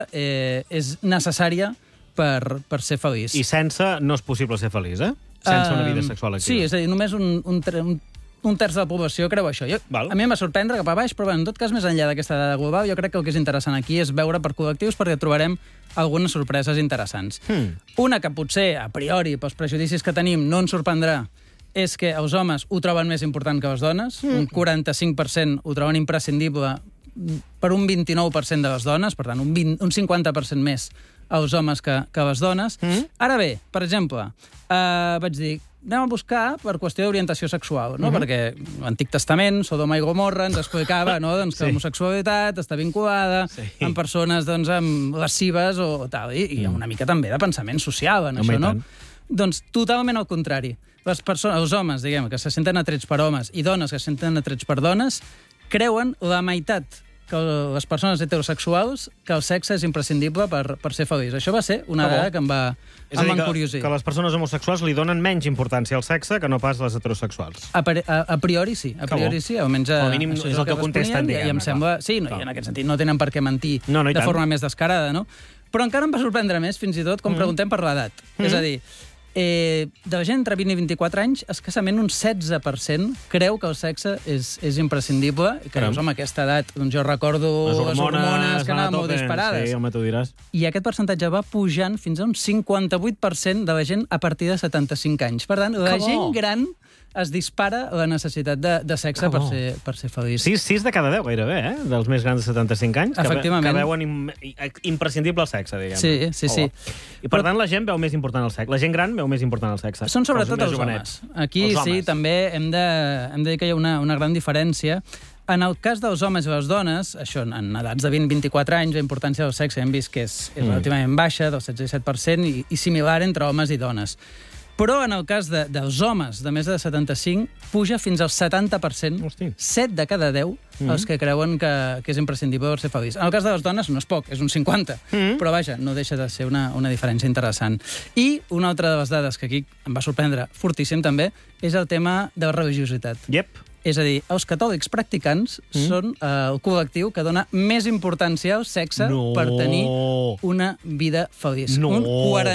és necessària per ser feliç. I sense no és possible ser feliç, Sense una vida sexual activa. Sí, és a dir, només un terç de la població creu això. A mi em va sorprendre cap a baix, però en tot cas, més enllà d'aquesta dada global, jo crec que el que és interessant aquí és veure per col·lectius, perquè trobarem algunes sorpreses interessants. Una que potser, a priori, pels prejudicis que tenim, no ens sorprendrà, és que els homes ho troben més important que les dones. Un 45% ho troben imprescindible per un 29% de les dones, per tant, un 50% més els homes que les dones. Ara bé, per exemple, vaig dir, anem a buscar per qüestió d'orientació sexual, no? Perquè l'Antic Testament, Sodoma i Gomorra, ens explicava que l'homosexualitat està vinculada amb persones amb lascives o tal, i una mica també de pensament social en això, no? Doncs totalment al contrari. Els homes, diguem, que se senten atrets per homes i dones que se senten atrets per dones, creuen la meitat que les persones heterosexuals que el sexe és imprescindible per ser feliç. Això va ser una dada que em va encuriosir. Que les persones homosexuals li donen menys importància al sexe que no pas les heterosexuals. A priori sí. A priori sí. Almenys com a mínim és el que contesten, diguem. I em sembla... Sí, i en aquest sentit no tenen per què mentir de forma més descarada, no? Però encara em va sorprendre més, fins i tot, com preguntem per l'edat. És a dir, de la gent entre 20 i 24 anys, escassament un 16% creu que el sexe és imprescindible. Que dius, home, aquesta edat, doncs jo recordo les hormones que anaven molt disparades. Sí, home, tu diràs. I aquest percentatge va pujant fins a un 58% de la gent a partir de 75 anys. Per tant, la gent gran es dispara la necessitat de sexe per ser feliç. 6 de cada 10, gairebé, dels més grans de 75 anys, que veuen imprescindible el sexe, diguem. Sí. I per tant la gent veu més important el sexe. La gent gran veu més important el sexe. Són sobretot els homes. Aquí sí, també hem de dir que hi ha una gran diferència. En el cas dels homes i les dones, això, en edats de 20-24 anys, la importància del sexe hem vist que és relativament baixa, del 16-17%, i similar entre homes i dones. Però en el cas dels homes de més de 75, puja fins al 70%, 7 de cada 10, els que creuen que és imprescindible per ser feliç. En el cas de les dones no és poc, és un 50%, però vaja, no deixa de ser una diferència interessant. I una altra de les dades que aquí em va sorprendre fortíssim també és el tema de la religiositat. És a dir, els catòlics practicants són el col·lectiu que dona més importància al sexe per tenir una vida feliç. Un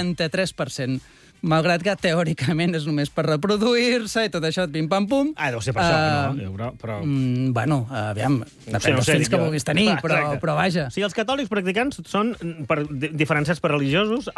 43%. Malgrat que teòricament és només per reproduir-se i tot això, pim-pam-pum. Deu ser per això, però... Bueno, aviam, depèn dels fills que vulguis tenir, però vaja. Sí, els catòlics practicants són, diferenciats per religiosos,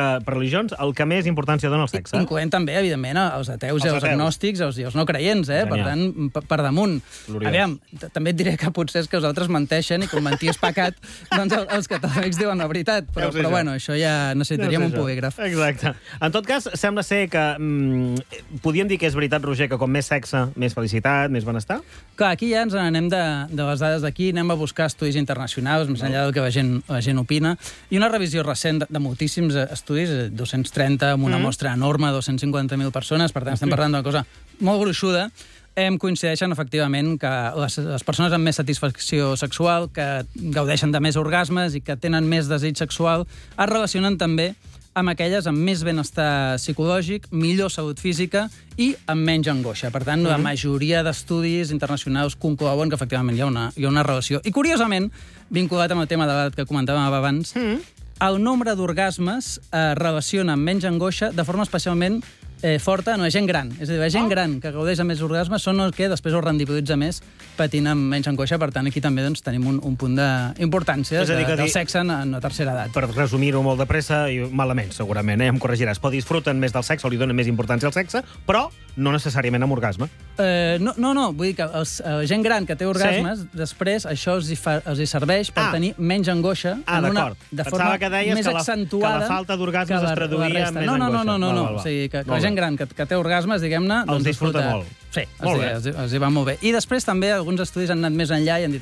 el que més importància dona al sexe. Incloent també, evidentment, els ateus i els agnòstics i els no creients, per tant, per damunt. Aviam, també et diré que potser és que els altres menteixen i com mentir és pecat, doncs els catòlics diuen la veritat, però bueno, això ja necessitaríem un polígraf. Exacte. En tot cas, sembla ser que podríem dir que és veritat, Roger, que com més sexe, més felicitat, més benestar? Clar, aquí ja ens n'anem de les dades d'aquí, anem a buscar estudis internacionals, més enllà del que la gent opina, i una revisió recent de moltíssims estudis, 230, amb una mostra enorme, 250.000 persones, per tant estem parlant d'una cosa molt gruixuda, coincideixen efectivament que les persones amb més satisfacció sexual, que gaudeixen de més orgasmes i que tenen més desig sexual, es relacionen també amb aquelles amb més benestar psicològic, millor salut física i amb menys angoixa. Per tant, la majoria d'estudis internacionals conclouen que efectivament hi ha una relació. I curiosament, vinculat amb el tema de l'edat que comentàvem abans, el nombre d'orgasmes es relaciona amb menys angoixa de forma especialment forta en la gent gran. És a dir, la gent gran que gaudeix de més orgasmes són els que després ho rendibilitza més patint amb menys angoixa. Per tant, aquí també tenim un punt d'importància del sexe en la tercera edat. Per resumir-ho molt de pressa i malament, segurament, em corregiràs. Però disfruten més del sexe o li donen més importància al sexe, però no necessàriament amb orgasme. No. Vull dir que la gent gran que té orgasmes, després això els hi serveix per tenir menys angoixa de forma més accentuada. Que la falta d'orgasmes es traduïa en més angoixa. No. O sigui, que la gent gran que té orgasmes, diguem-ne... Els disfruta molt. Sí, els hi va molt bé. I després també alguns estudis han anat més enllà i han dit,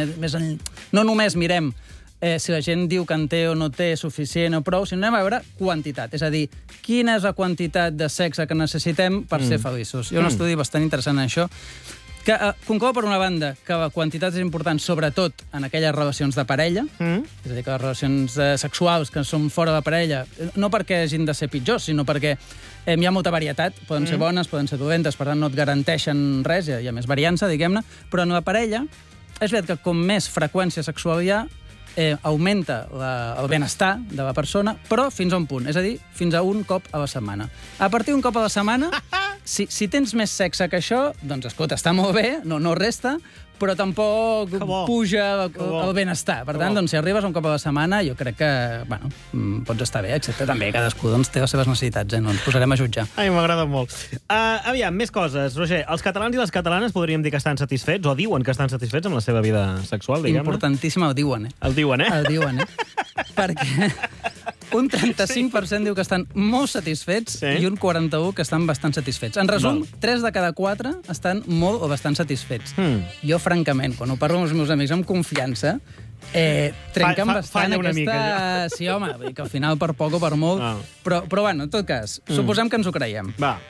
no només mirem si la gent diu que en té o no té suficient o prou, sinó anem a veure quantitat. És a dir, quina és la quantitat de sexe que necessitem per ser feliços. Hi ha un estudi bastant interessant en això, que conclou, per una banda, que la quantitat és important sobretot en aquelles relacions de parella, és a dir, que les relacions sexuals que són fora de parella, no perquè hagin de ser pitjors, sinó perquè hi ha molta varietat, poden ser bones, poden ser dolentes, per tant no et garanteixen res, hi ha més variança, diguem-ne, però en la parella és veritat que com més freqüència sexual hi ha, augmenta el benestar de la persona, però fins a un punt, és a dir, fins a un cop a la setmana. A partir d'un cop a la setmana, si tens més sexe que això, doncs, escolta, està molt bé, no resta, però tampoc puja el benestar. Per tant, doncs, si arribes un cop a la setmana, jo crec que, bueno, pots estar bé, excepte també cadascú doncs, té les seves necessitats, no ens posarem a jutjar. Ai, m'agrada molt. Aviam, més coses. Roger, els catalans i les catalanes podríem dir que estan satisfets, o diuen que estan satisfets amb la seva vida sexual, diguem-ne? Importantíssim, el diuen, El diuen, El diuen, perquè un 35% diu que estan molt satisfets i un 41% que estan bastant satisfets. En resum, 3 de cada 4 estan molt o bastant satisfets. Jo, francament, quan ho parlo amb els meus amics amb confiança, trenquen bastant aquesta... Sí, home, que al final per poc o per molt... Però, bueno, en tot cas, suposem que ens ho creiem.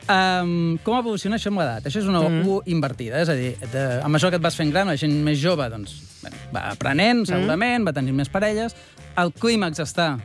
Com evoluciona això amb l'edat? Això és una U invertida, és a dir, a mesura que et vas fent gran, la gent més jove, doncs, va aprenent, segurament, va tenir més parelles. El clímax està...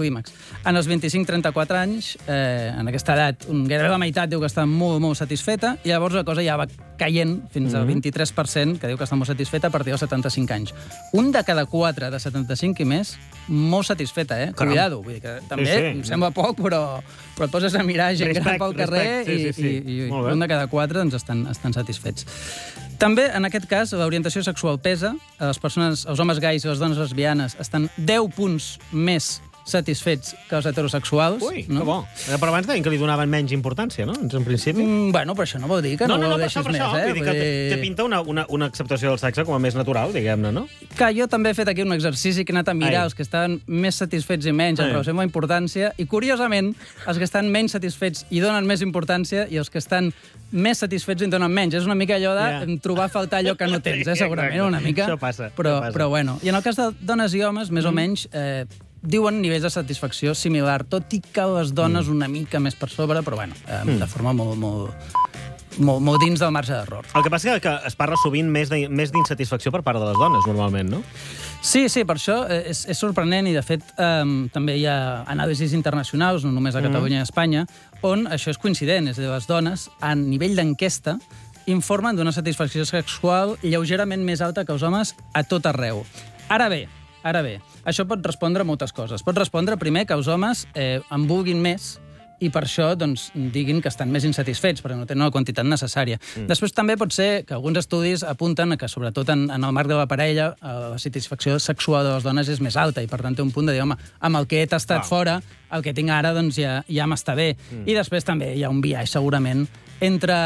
En els 25-34 anys, en aquesta edat, gairebé la meitat diu que està molt, molt satisfeta, i llavors la cosa ja va caient fins al 23%, que diu que està molt satisfeta a partir dels 75 anys. Un de cada 4 de 75 i més, molt satisfeta, Cuidado. Vull dir que també em sembla poc, però et poses a mirar gent gran pel carrer i un de cada 4 doncs, estan satisfets. També, en aquest cas, l'orientació sexual pesa. Els homes gais i les dones lesbianes estan 10 punts més satisfets que els heterosexuals. Ui, que bo. Però abans deien que li donaven menys importància, no? En principi. Bueno, però això no vol dir que no ho deixis més, Vull dir que te pinta una acceptació del sexe com a més natural, diguem-ne, no? Que jo també he fet aquí un exercici que he anat a mirar els que estaven més satisfets i menys en relació amb la importància, i curiosament, els que estan menys satisfets i donen més importància i els que estan més satisfets i en donen menys. És una mica allò de trobar a faltar allò que no tens, segurament, una mica. Això passa. Però bueno. I en el cas de dones i homes, més o menys, diuen nivells de satisfacció similar, tot i que les dones una mica més per sobre, però bueno, de forma molt dins del marge d'error. El que passa és que es parla sovint més d'insatisfacció per part de les dones, normalment, no? Sí, per això és sorprenent, i de fet també hi ha anàlisis internacionals, no només a Catalunya i a Espanya, on això és coincident, és a dir, les dones, a nivell d'enquesta, informen d'una satisfacció sexual lleugerament més alta que els homes a tot arreu. Ara bé, això pot respondre a moltes coses. Pot respondre, primer, que els homes en vulguin més i per això doncs, diguin que estan més insatisfets, perquè no tenen la quantitat necessària. Després també pot ser que alguns estudis apunten que, sobretot en el marc de la parella, la satisfacció sexual de les dones és més alta i, per tant, té un punt de dir, home, amb el que he tastat fora, el que tinc ara doncs, ja m'està bé. I després també hi ha un biaix, segurament, entre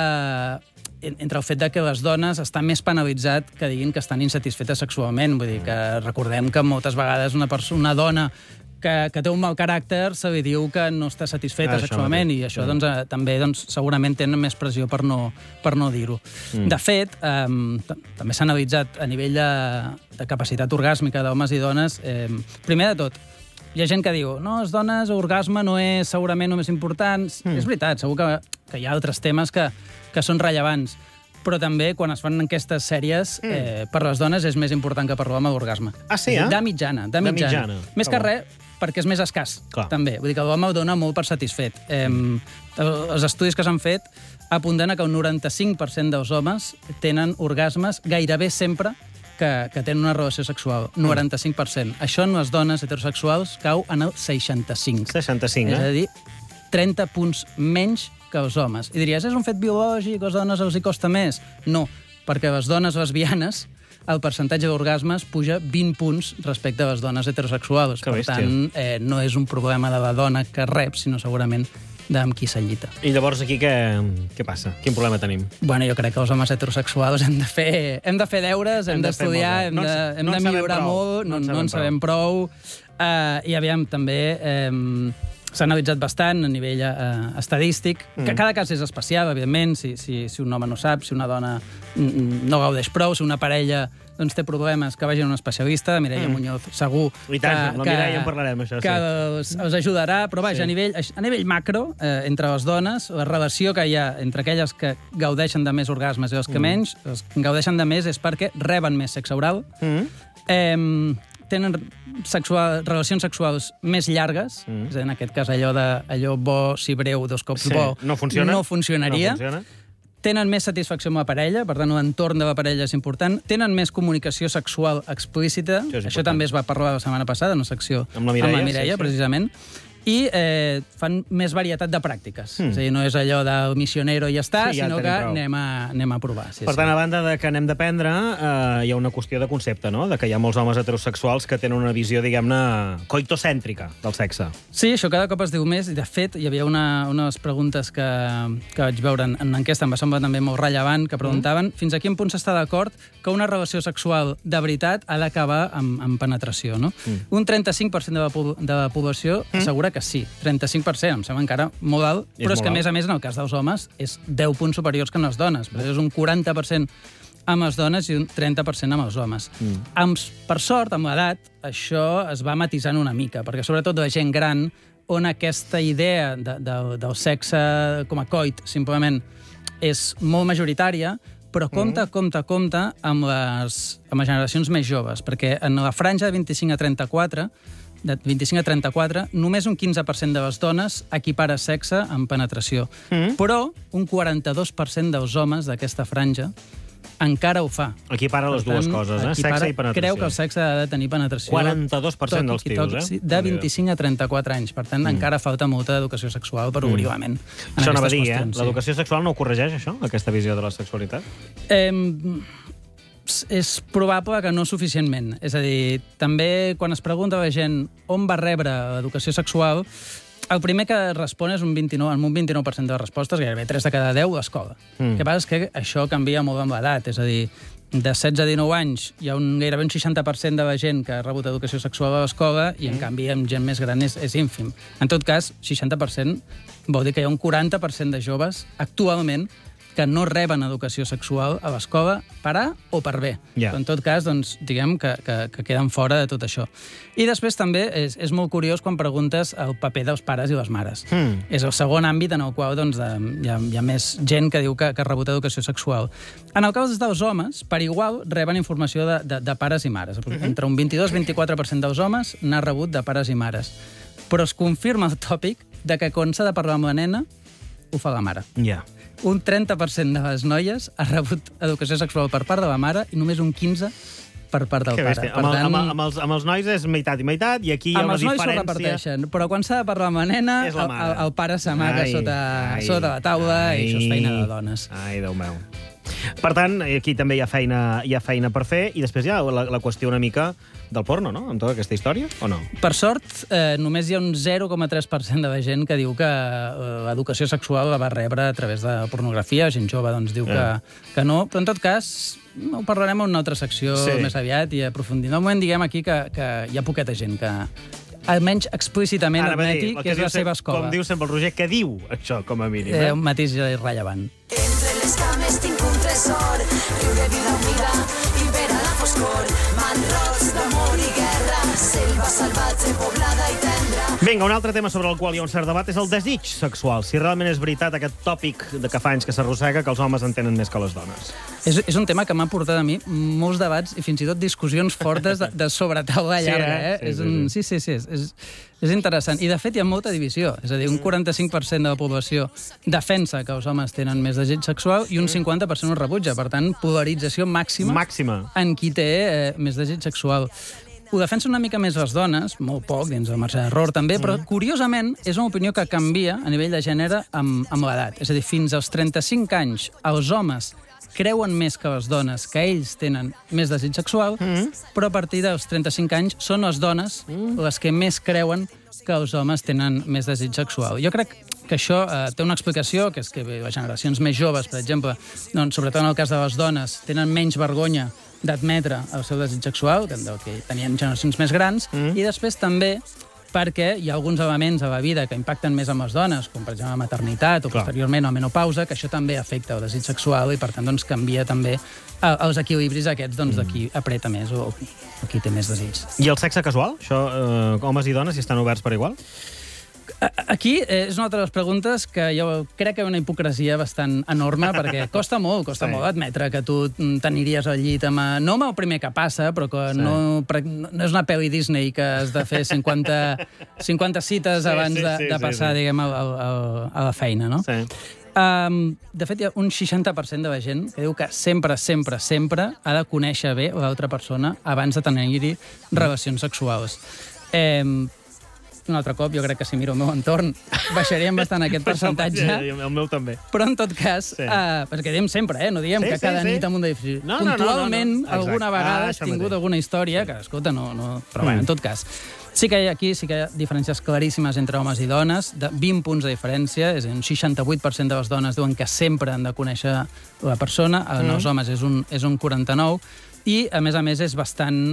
el fet que les dones estan més penalitzat que diguin que estan insatisfetes sexualment. Vull dir que recordem que moltes vegades una dona que té un mal caràcter se li diu que no està satisfeta sexualment, i això també segurament tenen més pressió per no dir-ho. De fet, també s'ha analitzat a nivell de capacitat orgàsmica d'homes i dones. Primer de tot, hi ha gent que diu no, les dones, l'orgasme no és segurament el més important. És veritat, segur que hi ha altres temes que són rellevants, però també quan es fan enquestes sèries, per les dones és més important que per l'home l'orgasme. Ah, sí, De mitjana. Més que res, perquè és més escàs, també. Vull dir que l'home ho dona molt per satisfet. Els estudis que s'han fet apunten que un 95% dels homes tenen orgasmes gairebé sempre que tenen una relació sexual. 95%. Això en les dones heterosexuals cau en el 65%. 65, És a dir, 30 punts menys que els homes. I diries, és un fet biològic, les dones els hi costa més? No, perquè les dones lesbianes el percentatge d'orgasmes puja 20 punts respecte a les dones heterosexuals. Per tant, no és un problema de la dona que rep, sinó segurament amb qui s'enllita. I llavors aquí què passa? Quin problema tenim? Bueno, jo crec que els homes heterosexuals hem de fer deures, hem d'estudiar, hem de millorar molt, no en sabem prou. I aviam, també s'ha analitzat bastant a nivell estadístic, que cada cas és especial, evidentment, si un home no sap, si una dona no gaudeix prou, si una parella té problemes, que vagin a un especialista, Mireia Muñoz, segur que els ajudarà, però vaja, a nivell macro, entre les dones, la relació que hi ha entre aquelles que gaudeixen de més orgasmes i les que menys, els que gaudeixen de més és perquè reben més sexe oral, tenen relacions sexuals més llargues, és a dir, en aquest cas allò bo si breu, dos cops bo, no funcionaria. tenen més satisfacció amb la parella, per tant, l'entorn de la parella és important, tenen més comunicació sexual explícita, això també es va parlar la setmana passada, en una secció amb la Mireia, precisament, i fan més varietat de pràctiques. És a dir, no és allò del missionero i ja està, sinó que anem a provar. Per tant, a banda de que anem d'aprendre, hi ha una qüestió de concepte, no? De que hi ha molts homes heterosexuals que tenen una visió, diguem-ne, coitocèntrica del sexe. Sí, això cada cop es diu més, i de fet hi havia una de les preguntes que vaig veure en l'enquesta, em va semblar també molt rellevant, que preguntaven fins a quin punt s'està d'acord que una relació sexual de veritat ha d'acabar amb penetració, no? Un 35% de la població assegura que sí, 35%, em sembla encara molt alt, però és que, a més, en el cas dels homes, és 10 punts superiors que en les dones. És un 40% amb les dones i un 30% amb els homes. Per sort, amb l'edat, això es va matisant una mica, perquè sobretot la gent gran, on aquesta idea del sexe com a coit, simplement, és molt majoritària, però compta amb les generacions més joves, perquè en la franja de 25 a 34, només un 15% de les dones equipara sexe amb penetració. Però un 42% dels homes d'aquesta franja encara ho fa. Equipara les dues coses, sexe i penetració. Creu que el sexe ha de tenir penetració. 42% dels tios, de 25 a 34 anys. Per tant, encara falta molta educació sexual per obrir la ment. Això anava a dir, l'educació sexual no ho corregeix, això, aquesta visió de la sexualitat? És probable que no suficientment. És a dir, també quan es pregunta a la gent on va rebre l'educació sexual, el primer que respon és amb un 29% de respostes, gairebé 3 de cada 10, l'escola. El que passa és que això canvia molt amb l'edat, és a dir, de 16 a 19 anys hi ha gairebé un 60% de la gent que ha rebut educació sexual a l'escola i, en canvi, amb gent més gran és ínfim. En tot cas, 60% vol dir que hi ha un 40% de joves actualment que no reben educació sexual a l'escola per A o per B. Però en tot cas, doncs, diguem que queden fora de tot això. I després també és molt curiós quan preguntes el paper dels pares i les mares. És el segon àmbit en el qual hi ha més gent que diu que ha rebut educació sexual. En el cas dels homes, per igual, reben informació de pares i mares. Entre un 22-24% dels homes n'ha rebut de pares i mares. Però es confirma el tòpic de que quan s'ha de parlar amb la nena, ho fa la mare. Un 30% de les noies ha rebut educació sexual per part de la mare i només un 15% per part del pare. Amb els nois és meitat i meitat, i aquí hi ha una diferència... Amb els nois s'ho reparteixen, però quan s'ha de parlar amb la nena, el pare s'amaga sota la taula i això és feina de dones. Ai, Déu meu. Per tant, aquí també hi ha feina per fer, i després hi ha la qüestió una mica del porno, no?, amb tota aquesta història, o no? Per sort, només hi ha un 0,3% de la gent que diu que l'educació sexual la va rebre a través de pornografia, gent jove doncs diu que no, però en tot cas ho parlarem en una altra secció més aviat i aprofundim. De moment diguem aquí que hi ha poqueta gent que almenys explícitament admeti que és la seva escola. Com diu sempre el Roger, què diu això, com a mínim? Un matís irrellevant. Entre les cames tinc un tresor, riure, vida humida i ver a la foscor, manrots d'amor i guerra, selva salvatge, poblada i tendra. Vinga, un altre tema sobre el qual hi ha un cert debat és el desig sexual. Si realment és veritat aquest tòpic de que fa anys que s'arrossega que els homes en tenen més que les dones. És un tema que m'ha portat a mi molts debats i fins i tot discussions fortes de sobretaula llarga. Sí. És interessant. I, de fet, hi ha molta divisió. És a dir, un 45% de la població defensa que els homes tenen més desig sexual i un 50% ho rebutja. Per tant, polarització màxima en qui té més desig sexual. Ho defensen una mica més les dones, molt poc, dins del marge d'error també, però, curiosament, és una opinió que canvia a nivell de gènere amb l'edat. És a dir, fins als 35 anys, els homes creuen més que les dones que ells tenen més desig sexual, però a partir dels 35 anys són les dones les que més creuen que els homes tenen més desig sexual. Jo crec que això té una explicació, que és que les generacions més joves, per exemple, doncs, sobretot en el cas de les dones, tenen menys vergonya d'admetre el seu desig sexual, que tenien generacions més grans, i després també perquè hi ha alguns elements a la vida que impacten més amb les dones, com per exemple la maternitat o posteriorment la menopausa, que això també afecta el desig sexual i per tant doncs, canvia també els equilibris aquests de qui apreta més o qui té més desig. I el sexe casual? Això, homes i dones, hi estan oberts per igual? Aquí és una altra de les preguntes que jo crec que hi ha una hipocresia bastant enorme, perquè costa molt admetre que tu t'aniries al llit no amb el primer que passa, però que no és una pel·li Disney que has de fer 50 cites abans de passar, diguem, a la feina, no? De fet, hi ha un 60% de la gent que diu que sempre ha de conèixer bé l'altra persona abans de tenir-hi relacions sexuals. Un altre cop, jo crec que si miro el meu entorn baixaríem bastant aquest percentatge. El meu també. Però en tot cas, perquè diem sempre, no diem que cada nit amb un edifici. Puntualment, alguna vegada has tingut alguna història que, escolta, no... Però bé, en tot cas. Sí que hi ha diferències claríssimes entre homes i dones, de 20 punts de diferència, és a dir, un 68% de les dones diuen que sempre han de conèixer la persona, en els homes és un 49%, i, a més, és bastant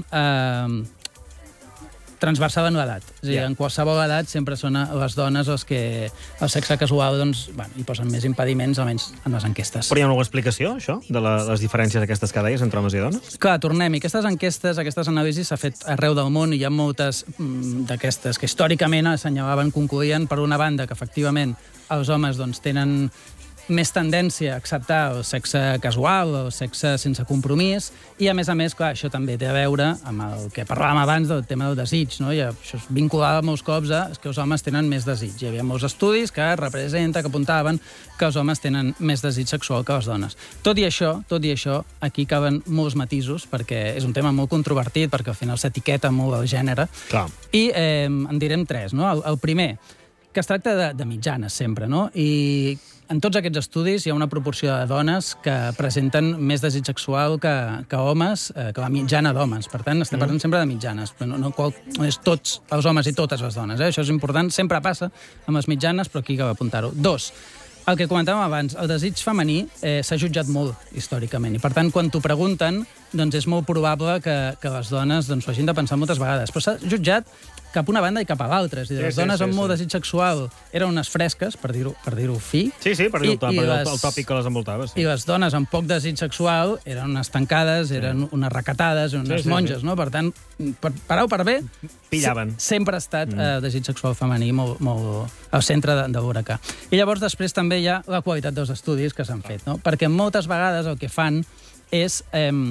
transversal en l'edat. És a dir, en qualsevol edat sempre són les dones les que el sexe casual hi posen més impediments, almenys en les enquestes. Però hi ha alguna explicació, això, de les diferències aquestes que deies entre homes i dones? Clar, tornem-hi. Aquestes enquestes, aquestes anàlisis s'ha fet arreu del món i hi ha moltes d'aquestes que històricament assenyalaven, concloïen, per una banda, que efectivament els homes tenen més tendència a acceptar el sexe casual, el sexe sense compromís, i a més, clar, això també té a veure amb el que parlàvem abans del tema del desig, no? I això es vinculava molts cops a que els homes tenen més desig. Hi havia molts estudis que apuntaven que els homes tenen més desig sexual que les dones. Tot i això, aquí caben molts matisos, perquè és un tema molt controvertit, perquè al final s'etiqueta molt el gènere. Clar. I en direm 3, no? El primer, que es tracta de mitjanes sempre, no? I en tots aquests estudis hi ha una proporció de dones que presenten més desig sexual que homes, que la mitjana d'homes. Per tant, estem parlant sempre de mitjanes. Però no és tots els homes i totes les dones. Això és important, sempre passa amb les mitjanes, però aquí cal apuntar-ho. 2. El que comentàvem abans, el desig femení s'ha jutjat molt històricament i, per tant, quan t'ho pregunten, és molt probable que les dones ho hagin de pensar moltes vegades. Però s'ha jutjat cap a una banda i cap a l'altra. És a dir, les dones amb molt desig sexual eren unes fresques, per dir-ho fi. Sí, per dir el tòpic que les envoltava. I les dones amb poc desig sexual eren unes tancades, eren unes recatades, eren unes monges, no? Per tant, per A o per B, pillaven. Sempre ha estat desig sexual femení molt al centre de l'huracà. I llavors després també hi ha la qualitat dels estudis que s'han fet, no? Perquè moltes vegades el que fan és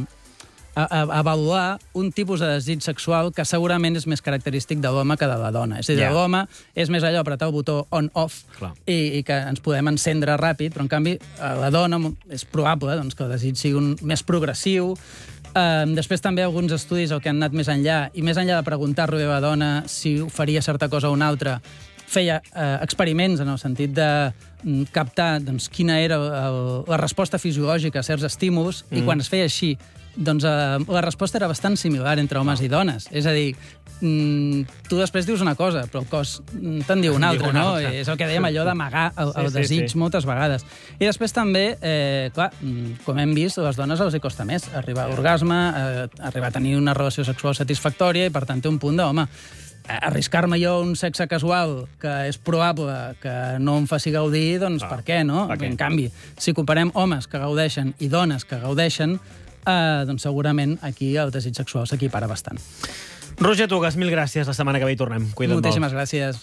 avaluar un tipus de desig sexual que segurament és més característic de l'home que de la dona. És a dir, l'home és més allò apretar el botó on-off i que ens podem encendre ràpid, però en canvi la dona és probable que el desig sigui més progressiu. Després també alguns estudis el que han anat més enllà, i més enllà de preguntar-li a la dona si faria certa cosa o una altra, feia experiments en el sentit de captar quina era la resposta fisiològica a certs estímuls, i quan es feia així, la resposta era bastant similar entre homes i dones. És a dir, tu després dius una cosa, però el cos te'n diu una altra, no? És el que dèiem, allò d'amagar el desig moltes vegades. I després també, clar, com hem vist, a les dones els hi costa més arribar a l'orgasme, arribar a tenir una relació sexual satisfactòria, i per tant té un punt d'home. Arriscar-me jo un sexe casual que és probable que no em faci gaudir, doncs per què, no? En canvi, si comparem homes que gaudeixen i dones que gaudeixen, doncs segurament aquí el desig sexual s'equipara bastant. Roger Tugas, mil gràcies. La setmana que ve hi tornem. Cuida't molt. Moltíssimes gràcies.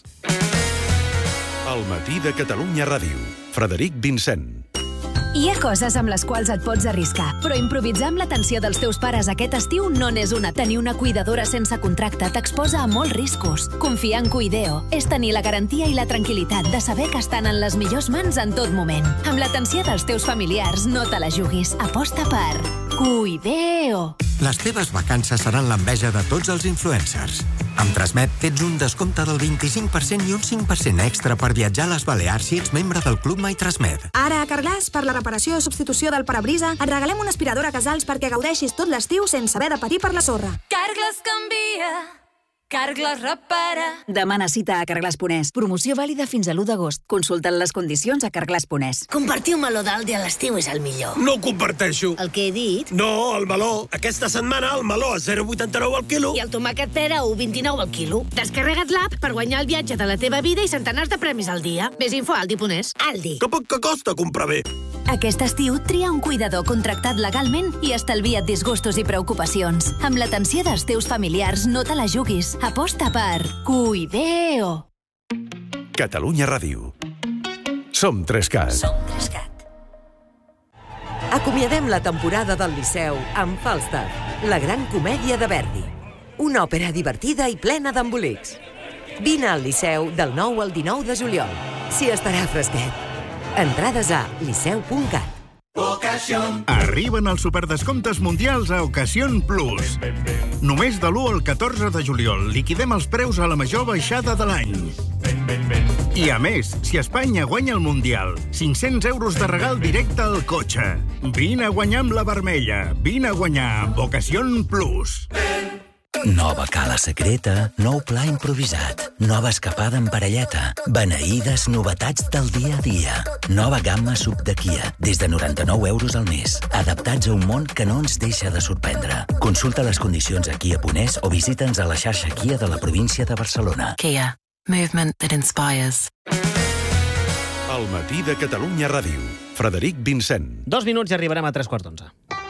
El matí de Catalunya Ràdio. Frederic Vincent. Hi ha coses amb les quals et pots arriscar, però improvisar amb l'atenció dels teus pares aquest estiu no n'és una. Tenir una cuidadora sense contracte t'exposa a molts riscos. Confiar en Cuideo és tenir la garantia i la tranquil·litat de saber que estan en les millors mans en tot moment. Amb l'atenció dels teus familiars, no te la juguis. Aposta per Cuideo. Les teves vacances seran l'enveja de tots els influencers. Amb Transmet tens un descompte del 25% i un 5% extra per viatjar a les Balears si ets membre del Club My Transmet. Ara a Carglass, per la reparació o substitució del parabrisa, et regalem una aspiradora Casals perquè gaudeixis tot l'estiu sense haver de patir per la sorra. Carglass canvia, Carglass repara. Demana cita a Carglass.es. Promoció vàlida fins a l'1 d'agost. Consulta't les condicions a Carglass.es. Compartir un meló d'Aldi a l'estiu és el millor. No ho comparteixo. El que he dit? No, el meló. Aquesta setmana el meló a 0,89 al quilo. I el tomàquet pera a 1,29 al quilo. Descarrega't l'app per guanyar el viatge de la teva vida i centenars de premis al dia. Més info a Aldi.es. Aldi. Que poc que costa comprar bé. Aquest estiu tria un cuidador contractat legalment i estalvia't disgustos i preocupacions. Amb l'atenció dels teus familiars, no te la juguis. Aposta per Cuideo. Catalunya Ràdio. Som 3CAT. Som 3CAT. Acomiadem la temporada del Liceu amb Falstaff, la gran comèdia de Verdi. Una òpera divertida i plena d'embolics. Vine al Liceu del 9 al 19 de juliol. Si estarà fresquet. Entrades a liceu.cat. Arriben els superdescomptes mundials a Ocasión Plus. Només de l'1 al 14 de juliol liquidem els preus a la major baixada de l'any. I a més, si Espanya guanya el Mundial, 500 euros de regal directe al cotxe. Vine a guanyar amb la vermella. Vine a guanyar amb Ocasión Plus. Nova cala secreta, nou pla improvisat, nova escapada en parelleta, beneïdes novetats del dia a dia. Nova gamma sub de Kia, des de 99 euros al mes, adaptats a un món que no ens deixa de sorprendre. Consulta les condicions a Kia.es o visita'ns a la xarxa Kia de la província de Barcelona. Kia. Movement that inspires. El matí de Catalunya Ràdio. Frederic Vincent. 2 minuts i arribarem a 3:15.